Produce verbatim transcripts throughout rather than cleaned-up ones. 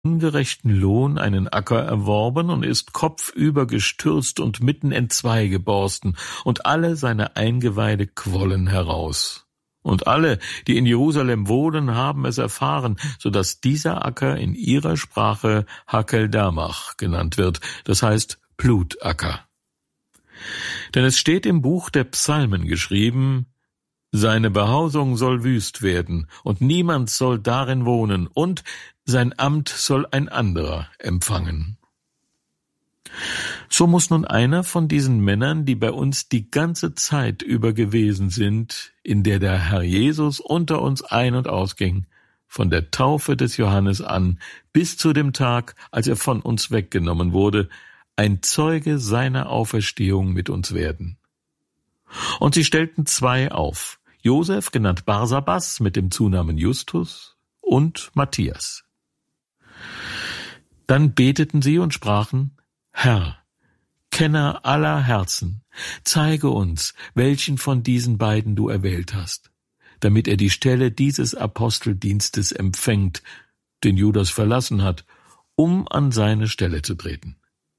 ungerechten Lohn einen Acker erworben und ist kopfüber gestürzt und mitten entzwei geborsten, und alle seine Eingeweide quollen heraus. Und alle, die in Jerusalem wohnen, haben es erfahren, so dass dieser Acker in ihrer Sprache Hakeldamach genannt wird, das heißt Blutacker. Denn es steht im Buch der Psalmen geschrieben: Seine Behausung soll wüst werden, und niemand soll darin wohnen, und sein Amt soll ein anderer empfangen. So muss nun einer von diesen Männern, die bei uns die ganze Zeit über gewesen sind, in der der Herr Jesus unter uns ein- und ausging, von der Taufe des Johannes an bis zu dem Tag, als er von uns weggenommen wurde, ein Zeuge seiner Auferstehung mit uns werden. Und sie stellten zwei auf: Josef, genannt Barsabas, mit dem Zunamen Justus, und Matthias. Dann beteten sie und sprachen: Herr, Kenner aller Herzen, zeige uns, welchen von diesen beiden du erwählt hast, damit er die Stelle dieses Aposteldienstes empfängt, den Judas verlassen hat, um an seine Stelle zu treten.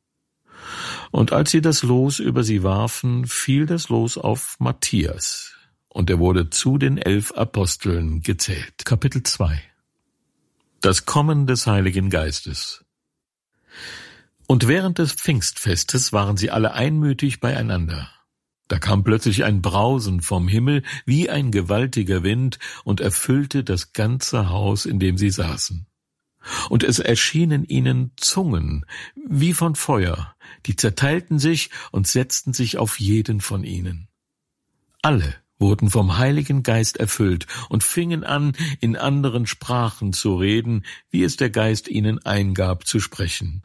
Und als sie das Los über sie warfen, fiel das Los auf Matthias, und er wurde zu den elf Aposteln gezählt. Kapitel zwei. Das Kommen des Heiligen Geistes. Und während des Pfingstfestes waren sie alle einmütig beieinander. Da kam plötzlich ein Brausen vom Himmel wie ein gewaltiger Wind und erfüllte das ganze Haus, in dem sie saßen. Und es erschienen ihnen Zungen wie von Feuer, die zerteilten sich und setzten sich auf jeden von ihnen. Alle wurden vom Heiligen Geist erfüllt und fingen an, in anderen Sprachen zu reden, wie es der Geist ihnen eingab zu sprechen.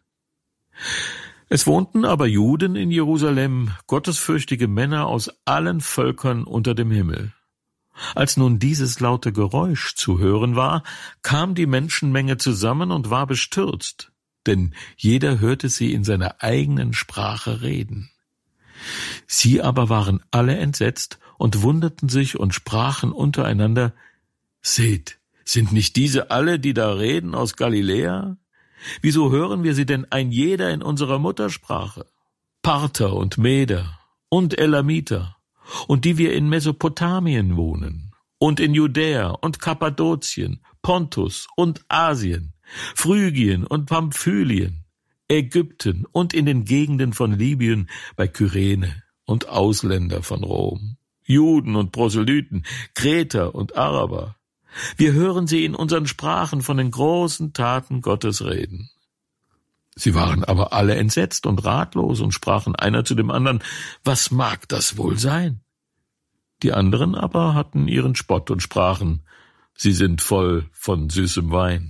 Es wohnten aber Juden in Jerusalem, gottesfürchtige Männer aus allen Völkern unter dem Himmel. Als nun dieses laute Geräusch zu hören war, kam die Menschenmenge zusammen und war bestürzt, denn jeder hörte sie in seiner eigenen Sprache reden. Sie aber waren alle entsetzt und wunderten sich und sprachen untereinander: Seht, sind nicht diese alle, die da reden, aus Galiläa? Wieso hören wir sie denn ein jeder in unserer Muttersprache? Parther und Meder und Elamiter, und die wir in Mesopotamien wohnen, und in Judäa und Kappadokien, Pontus und Asien, Phrygien und Pamphylien, Ägypten und in den Gegenden von Libyen bei Kyrene und Ausländer von Rom, Juden und Proselyten, Kreter und Araber. Wir hören sie in unseren Sprachen von den großen Taten Gottes reden. Sie waren aber alle entsetzt und ratlos und sprachen einer zu dem anderen: Was mag das wohl sein? Die anderen aber hatten ihren Spott und sprachen: Sie sind voll von süßem Wein.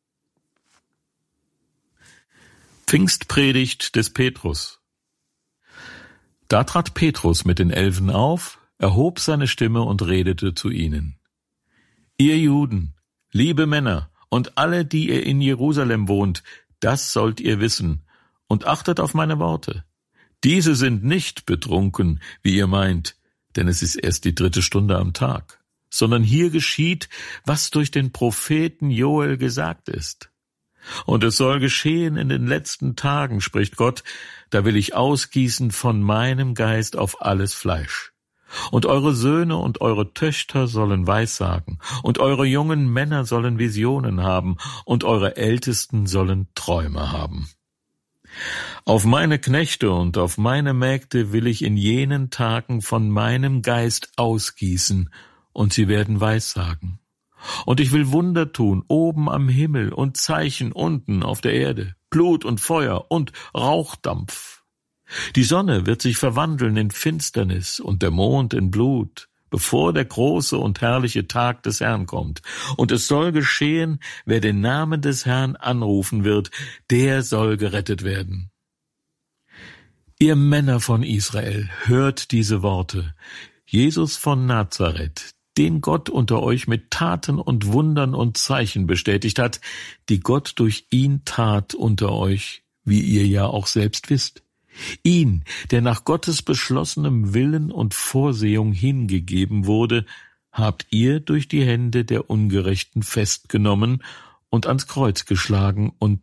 Pfingstpredigt des Petrus. Da trat Petrus mit den Elfen auf, erhob seine Stimme und redete zu ihnen: Ihr Juden, liebe Männer und alle, die ihr in Jerusalem wohnt, das sollt ihr wissen, und achtet auf meine Worte. Diese sind nicht betrunken, wie ihr meint, denn es ist erst die dritte Stunde am Tag, sondern hier geschieht, was durch den Propheten Joel gesagt ist. Und es soll geschehen in den letzten Tagen, spricht Gott, da will ich ausgießen von meinem Geist auf alles Fleisch. Und eure Söhne und eure Töchter sollen Weissagen, und eure jungen Männer sollen Visionen haben, und eure Ältesten sollen Träume haben. Auf meine Knechte und auf meine Mägde will ich in jenen Tagen von meinem Geist ausgießen, und sie werden Weissagen. Und ich will Wunder tun, oben am Himmel und Zeichen unten auf der Erde, Blut und Feuer und Rauchdampf. Die Sonne wird sich verwandeln in Finsternis und der Mond in Blut, bevor der große und herrliche Tag des Herrn kommt. Und es soll geschehen, wer den Namen des Herrn anrufen wird, der soll gerettet werden. Ihr Männer von Israel, hört diese Worte. Jesus von Nazareth, den Gott unter euch mit Taten und Wundern und Zeichen bestätigt hat, die Gott durch ihn tat unter euch, wie ihr ja auch selbst wisst. Ihn, der nach Gottes beschlossenem Willen und Vorsehung hingegeben wurde, habt ihr durch die Hände der Ungerechten festgenommen und ans Kreuz geschlagen und